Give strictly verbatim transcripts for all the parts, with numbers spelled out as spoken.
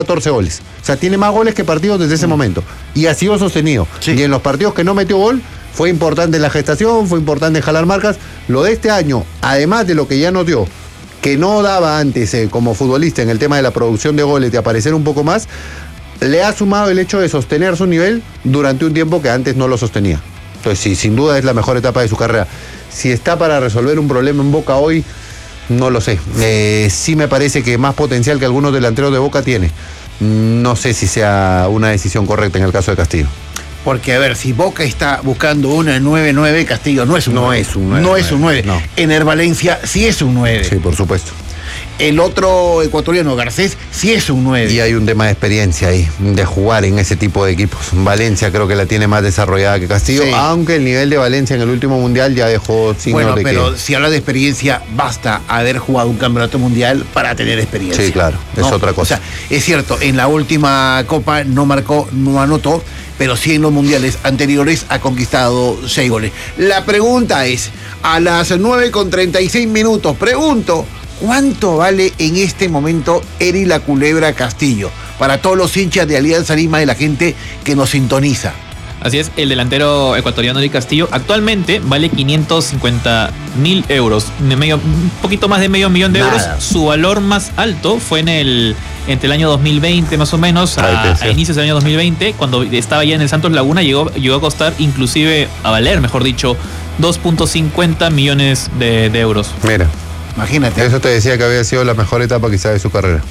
catorce goles. O sea, tiene más goles que partidos desde ese momento. Y ha sido sostenido. Sí. Y en los partidos que no metió gol, fue importante en la gestación, fue importante en jalar marcas. Lo de este año, además de lo que ya nos dio, que no daba antes eh, como futbolista en el tema de la producción de goles, de aparecer un poco más, le ha sumado el hecho de sostener su nivel durante un tiempo que antes no lo sostenía. Entonces, sí, sin duda es la mejor etapa de su carrera. Si está para resolver un problema en Boca hoy, no lo sé. Eh, sí me parece que más potencial que algunos delanteros de Boca tiene. No sé si sea una decisión correcta en el caso de Castillo. Porque, a ver, si Boca está buscando una nueve nueve, Castillo no es un no nueve. Es un nueve, no es un nueve. No. Ener Valencia sí es un nueve. Sí, por supuesto. El otro ecuatoriano, Garcés, sí es un nueve. Y hay un tema de experiencia ahí, de jugar en ese tipo de equipos. Valencia creo que la tiene más desarrollada que Castillo, sí. Aunque el nivel de Valencia en el último mundial ya dejó signos bueno, de que... Bueno, pero si habla de experiencia, basta haber jugado un campeonato mundial para tener experiencia. Sí, claro, es ¿no? otra cosa. O sea, es cierto, en la última Copa no marcó, no anotó, pero sí en los mundiales anteriores ha conquistado seis goles. La pregunta es, a las nueve con treinta y seis minutos, pregunto, ¿cuánto vale en este momento Eri La Culebra Castillo? Para todos los hinchas de Alianza Lima y la gente que nos sintoniza. Así es, el delantero ecuatoriano Eri Castillo actualmente vale quinientos cincuenta mil euros, medio, un poquito más de medio millón de Nada. euros. Su valor más alto fue en el entre el año dos mil veinte más o menos, a, a inicios del año dos mil veinte, cuando estaba ya en el Santos Laguna, llegó, llegó a costar inclusive, a valer, mejor dicho, dos punto cincuenta millones de, de euros. Mira. Imagínate. Eso te decía que había sido la mejor etapa quizá de su carrera.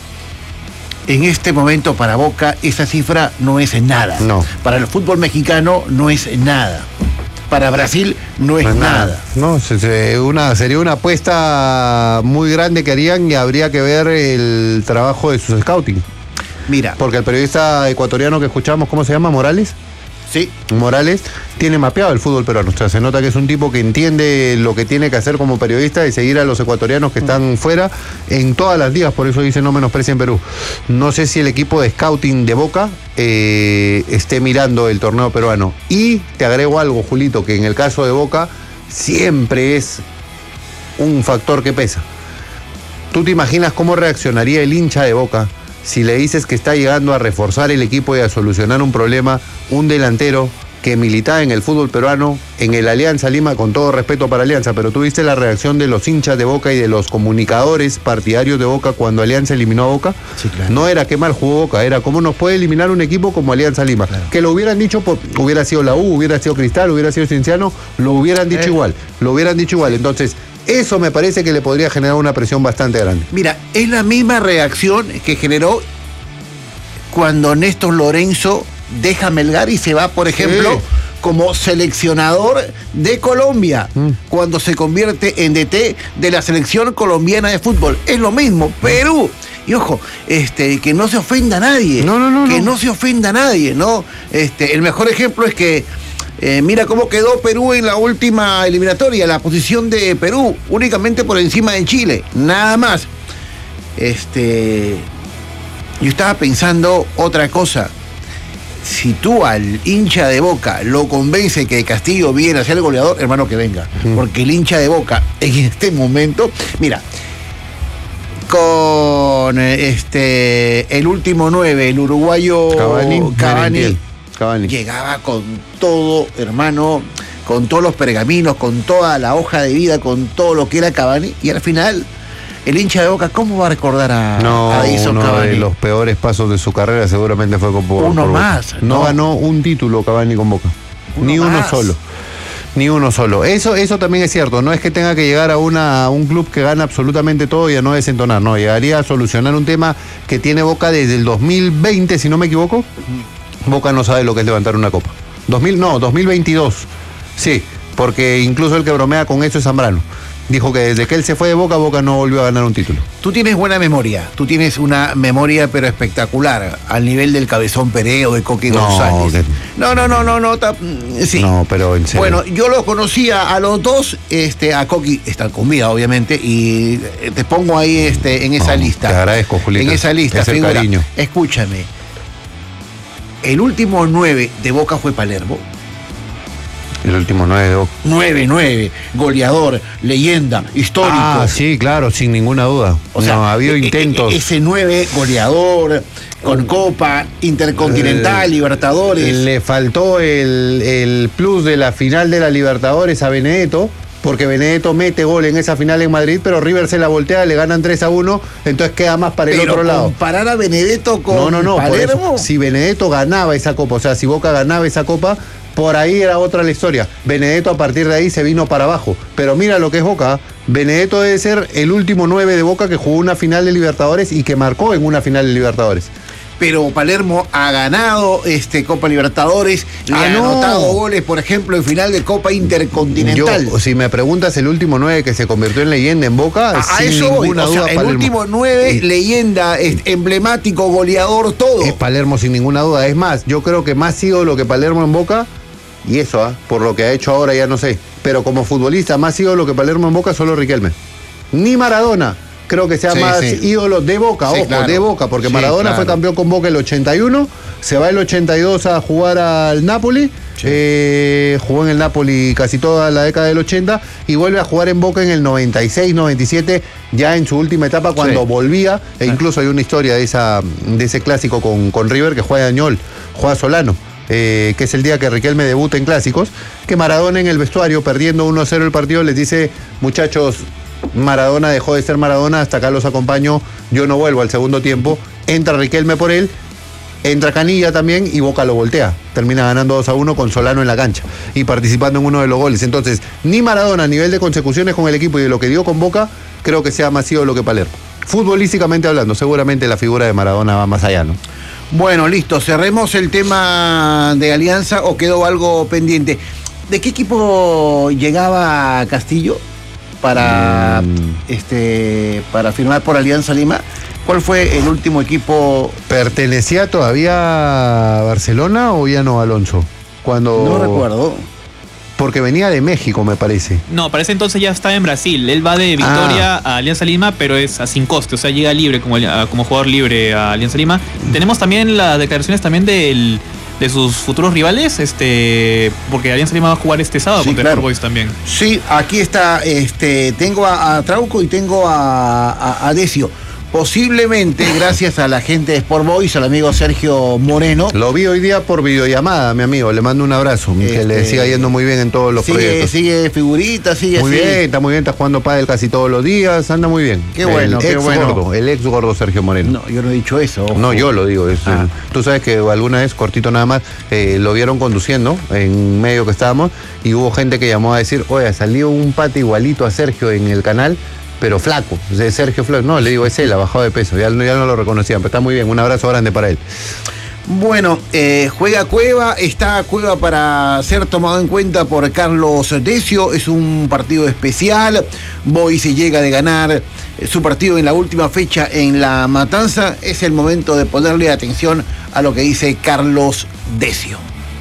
En este momento para Boca esa cifra no es nada. No. Para el fútbol mexicano no es nada. Para Brasil no es no nada. nada. No, se, se, una, sería una apuesta muy grande que harían y habría que ver el trabajo de sus scouting. Mira. Porque el periodista ecuatoriano que escuchamos, ¿cómo se llama? ¿Morales? Sí. Morales tiene mapeado el fútbol peruano. O sea, se nota que es un tipo que entiende lo que tiene que hacer como periodista y seguir a los ecuatorianos que están mm. fuera en todas las ligas. Por eso dice no menosprecien Perú. No sé si el equipo de scouting de Boca eh, esté mirando el torneo peruano. Y te agrego algo, Julito, que en el caso de Boca siempre es un factor que pesa. ¿Tú te imaginas cómo reaccionaría el hincha de Boca si le dices que está llegando a reforzar el equipo y a solucionar un problema, un delantero que milita en el fútbol peruano, en el Alianza Lima, con todo respeto para Alianza, pero tú viste la reacción de los hinchas de Boca y de los comunicadores partidarios de Boca cuando Alianza eliminó a Boca? Sí, claro. No era qué mal jugó Boca, era cómo nos puede eliminar un equipo como Alianza Lima. Claro. Que lo hubieran dicho, por, hubiera sido la U, hubiera sido Cristal, hubiera sido Cienciano, lo hubieran dicho eh. igual, lo hubieran dicho igual. Entonces, eso me parece que le podría generar una presión bastante grande. Mira, es la misma reacción que generó cuando Néstor Lorenzo deja Melgar y se va, por ejemplo, sí. como seleccionador de Colombia, mm. cuando se convierte en D T de la selección colombiana de fútbol. Es lo mismo, Perú. Y ojo, este, que no se ofenda a nadie. No, no, no. Que no, no se ofenda a nadie, ¿no? Este, el mejor ejemplo es que Eh, mira cómo quedó Perú en la última eliminatoria, la posición de Perú, únicamente por encima de Chile, nada más. Este, yo estaba pensando otra cosa. Si tú al hincha de Boca lo convence que Castillo viene a ser el goleador, hermano, que venga. Mm. Porque el hincha de Boca en este momento, mira, con este el último nueve, el uruguayo Cavani, Cavani Cavani. llegaba con todo, hermano, con todos los pergaminos, con toda la hoja de vida, con todo lo que era Cavani, y al final el hincha de Boca, ¿cómo va a recordar a, no, a Edison uno Cavani? De los peores pasos de su carrera seguramente fue con por, uno por más. Boca. No, no ganó un título Cavani con Boca, uno ni más. uno solo. Ni uno solo. Eso, eso también es cierto. No es que tenga que llegar a, una, a un club que gana absolutamente todo y a no desentonar. No, llegaría a solucionar un tema que tiene Boca desde el dos mil veinte, si no me equivoco. Boca no sabe lo que es levantar una copa. dos mil, no, dos mil veintidós. Sí, porque incluso el que bromea con eso es Zambrano. Dijo que desde que él se fue de Boca, Boca no volvió a ganar un título. Tú tienes buena memoria. Tú tienes una memoria, pero espectacular. Al nivel del Cabezón Pereo, de Coqui no, González. Que... No, no, no, no, no. Ta... Sí. No, pero en serio. Bueno, yo los conocía a los dos. Este, a Coqui están con vida, obviamente. Y te pongo ahí este, en esa no, lista. Te agradezco, Julito. En esa lista, es el figura. Cariño. Escúchame. El último nueve de Boca fue Palermo. El último nueve de Boca. nueve nueve, goleador, leyenda, histórico. Ah, sí, claro, sin ninguna duda. O sea, no, ha habido e- intentos. e- ese nueve goleador, con Copa, Intercontinental, Eh, Libertadores. Le faltó el, el plus de la final de la Libertadores a Benedetto, porque Benedetto mete gol en esa final en Madrid, pero River se la voltea, le ganan tres a uno, entonces queda más para el Pero otro lado. comparar a Benedetto con No, no, no. por Palermo. eso, si Benedetto ganaba esa copa, o sea, si Boca ganaba esa copa, por ahí era otra la historia. Benedetto a partir de ahí se vino para abajo. Pero mira lo que es Boca. Benedetto debe ser el último nueve de Boca que jugó una final de Libertadores y que marcó en una final de Libertadores. Pero Palermo ha ganado este Copa Libertadores, le Ah, ha no. anotado goles, por ejemplo, en final de Copa Intercontinental. Yo, si me preguntas el último nueve que se convirtió en leyenda en Boca, a, a sin eso voy. ninguna O sea, duda, el Palermo. último nueve, Eh, leyenda, es- emblemático, goleador, todo. Es Palermo sin ninguna duda. Es más, yo creo que más ídolo que Palermo en Boca, y eso, ¿ah? por lo que ha hecho ahora ya no sé, pero como futbolista más ídolo que Palermo en Boca, solo Riquelme. Ni Maradona. Creo que sea Sí, más sí. ídolo de Boca, Sí, ojo, claro. de Boca, porque Sí, Maradona claro. fue campeón con Boca el ochenta y uno, se va el ochenta y dos a jugar al Napoli, Sí. eh, jugó en el Napoli casi toda la década del ochenta y vuelve a jugar en Boca en el noventa y seis, noventa y siete, ya en su última etapa cuando Sí. volvía, e incluso hay una historia de, esa, de ese clásico con, con River que juega Añol, juega Solano. Eh, que es el día que Riquelme debuta en clásicos, que Maradona en el vestuario, perdiendo uno a cero el partido, les dice, muchachos, Maradona dejó de ser Maradona, hasta acá los acompaño, yo no vuelvo al segundo tiempo. Entra Riquelme por él, entra Canilla también y Boca lo voltea. Termina ganando dos a uno con Solano en la cancha y participando en uno de los goles. Entonces, ni Maradona a nivel de consecuciones con el equipo y de lo que dio con Boca, creo que sea más ídolo que Palermo. Futbolísticamente hablando, seguramente la figura de Maradona va más allá, ¿no? Bueno, listo, cerremos el tema de Alianza o quedó algo pendiente. ¿De qué equipo llegaba Castillo para, Mm. este, para firmar por Alianza Lima? ¿Cuál fue el último equipo? ¿Pertenecía todavía a Barcelona o ya no, Alonso? Cuando... No recuerdo. Porque venía de México, me parece. No, para ese entonces ya estaba en Brasil. Él va de Victoria a Alianza Lima, pero es a sin coste, o sea, llega libre como, a- como jugador libre a Alianza Lima. Tenemos también las declaraciones también del, de sus futuros rivales, este, porque Alianza Lima va a jugar este sábado Sí, contra claro. Sport Boys también. Sí, aquí está, este, tengo a, a Trauco y tengo a, a, a Decio. Posiblemente, gracias a la gente de Sport Boys, al amigo Sergio Moreno. Lo vi hoy día por videollamada, mi amigo. Le mando un abrazo. Que le Este, siga yendo muy bien en todos los sigue, proyectos. sigue figuritas, sigue Muy así. bien, está muy bien, está jugando pádel casi todos los días, anda muy bien. Qué bueno, el qué ex bueno. gordo, el ex gordo Sergio Moreno. No, yo no he dicho eso. ojo. No, yo lo digo. Es, Ah. eh, tú sabes que alguna vez, cortito nada más, eh, lo vieron conduciendo en medio que estábamos y hubo gente que llamó a decir, oye, salió un pata igualito a Sergio en el canal, pero flaco, de Sergio Flores. No, le digo, es él, ha bajado de peso, ya, no- ya no lo reconocían, pero está muy bien, un abrazo grande para él. Bueno, eh, juega Cueva, está Cueva para ser tomado en cuenta por Carlos Decio, es un partido especial, Boy se llega de ganar eh, su partido en la última fecha en La Matanza, es el momento de ponerle atención a lo que dice Carlos Decio.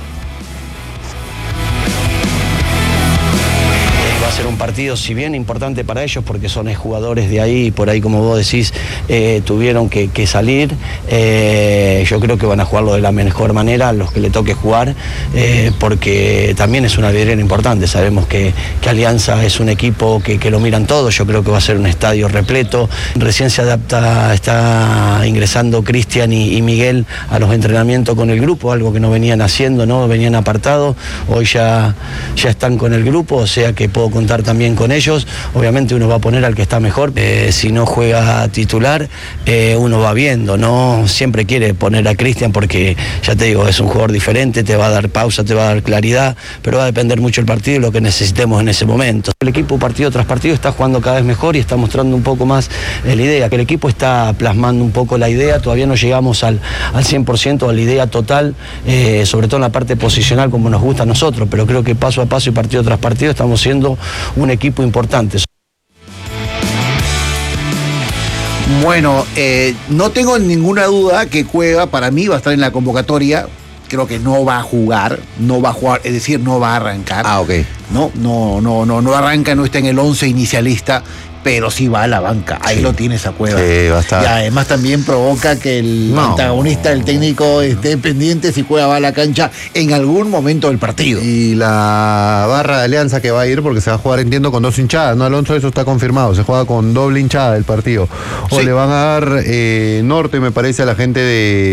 Va a ser un partido, si bien importante para ellos, porque son jugadores de ahí y por ahí, como vos decís, eh, tuvieron que, que salir. Eh, yo creo que van a jugarlo de la mejor manera, los que le toque jugar, eh, porque también es una vidriera importante. Sabemos que, que Alianza es un equipo que, que lo miran todos. Yo creo que va a ser un estadio repleto. Recién se adapta, está ingresando Cristian y, y Miguel a los entrenamientos con el grupo, algo que no venían haciendo, ¿no? Venían apartados. Hoy ya, ya están con el grupo, o sea que puedo contar también con ellos. Obviamente uno va a poner al que está mejor. Eh, si no juega titular, eh, uno va viendo, ¿no? Siempre quiere poner a Cristian porque, ya te digo, es un jugador diferente, te va a dar pausa, te va a dar claridad, pero va a depender mucho el partido y lo que necesitemos en ese momento. El equipo partido tras partido está jugando cada vez mejor y está mostrando un poco más eh, la idea, que el equipo está plasmando un poco la idea. Todavía no llegamos al, al cien por ciento, a la idea total, eh, sobre todo en la parte posicional como nos gusta a nosotros, pero creo que paso a paso y partido tras partido estamos siendo un equipo importante. Bueno, eh, no tengo ninguna duda que Cueva para mí va a estar en la convocatoria. Creo que no va a jugar, no va a jugar, es decir, no va a arrancar. Ah, ok. No, no, no, no, no arranca, no está en el once inicialista. pero sí va a la banca. Ahí Sí. lo tiene esa Cueva. Sí, va a estar. Y además también provoca que el No. antagonista, el técnico, esté pendiente si Cueva va a la cancha en algún momento del partido. Y la barra de Alianza que va a ir, porque se va a jugar, entiendo, con dos hinchadas, ¿no, Alonso? Eso está confirmado, se juega con doble hinchada el partido. O Sí. le van a dar eh, norte, me parece, a la gente de